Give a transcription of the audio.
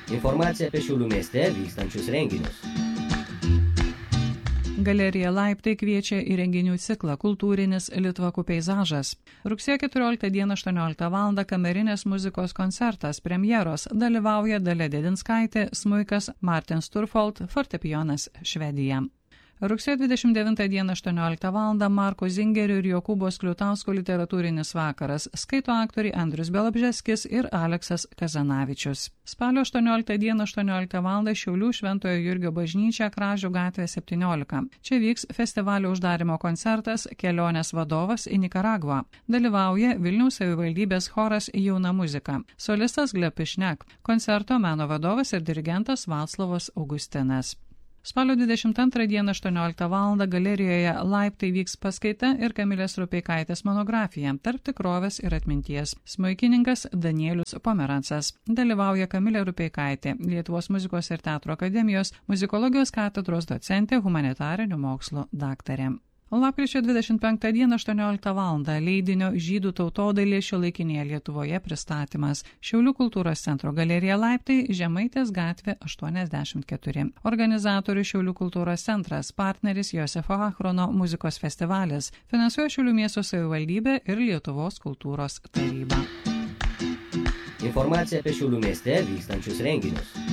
Informacija apie Šiaulių mieste vykstančius renginius. Galerija Laiptai kviečia į renginių ciklą Kultūrinis litvakų peizažas. Rugsėjo 14 d. 18 val. Kamerinės muzikos koncertas premjeros dalyvauja Dalia Dedinskaitė, smuikas Martin Sturfold, fortepijonas Švedija. Rugsėjo 29 d. 18 val. Marko Zingerio ir Jokūbo Skliutausko literatūrinis vakaras skaito aktoriai Andrius Bialobžeskis ir Aleksas Kazanavičius. Spalio 18 d. 18 val. Šiaulių Šventojo Jurgio bažnyčia Kražių gatvė 17. Čia vyks festivalio uždarimo koncertas Kelionės vadovas į Nikaragvą. Dalyvauja Vilniaus savivaldybės choras Jauna muzika. Solistas Gleb Pišnek. Koncerto meno vadovas ir dirigentas Vaclovas Augustinas. Spalio 22 d. 18 val. Galerijoje Laiptai vyks paskaita ir Kamilės Rupeikaitės monografija Tarp tikrovės ir atminties. Smuikininkas Danielius Pomerancas. Dalyvauja Kamilė Rupeikaitė, Lietuvos muzikos ir teatro akademijos muzikologijos katedros docentė, humanitarinių mokslų daktarė. Lapkričio 25 d. 18 val. Leidinio Žydų tautodailė šiuolaikinėje Lietuvoje pristatymas. Šiaulių kultūros centro galerija Laiptai, Žemaitės gatvė 84. Organizatorių Šiaulių kultūros centras, partneris Josefo Achrono muzikos festivalis. Finansuoja Šiaulių miesto savivaldybė ir Lietuvos kultūros taryba. Informacija apie Šiaulių mieste vykstančius renginius.